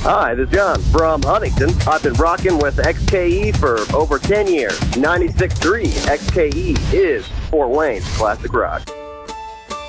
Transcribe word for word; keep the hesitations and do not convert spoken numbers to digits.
Hi, this is John from Huntington. I've been rocking with X K E for over ten years. ninety-six point three X K E is Fort Wayne's classic rock.